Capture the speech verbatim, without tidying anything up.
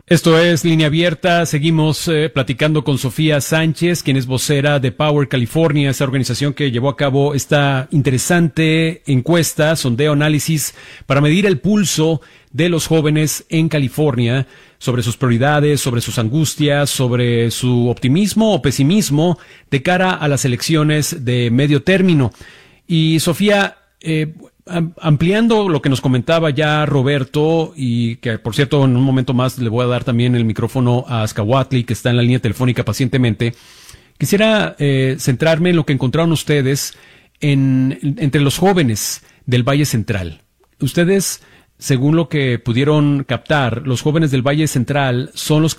Esto es Línea Abierta. Seguimos eh, platicando con Sofía Sánchez, quien es vocera de Power California, esa organización que llevó a cabo esta interesante encuesta, sondeo, análisis para medir el pulso de los jóvenes en California sobre sus prioridades, sobre sus angustias, sobre su optimismo o pesimismo de cara a las elecciones de medio término. Y Sofía, eh, ampliando lo que nos comentaba ya Roberto, y que por cierto en un momento más le voy a dar también el micrófono a Azcahuatl, que está en la línea telefónica pacientemente, quisiera eh, centrarme en lo que encontraron ustedes en, entre los jóvenes del Valle Central. Ustedes, según lo que pudieron captar, los jóvenes del Valle Central son los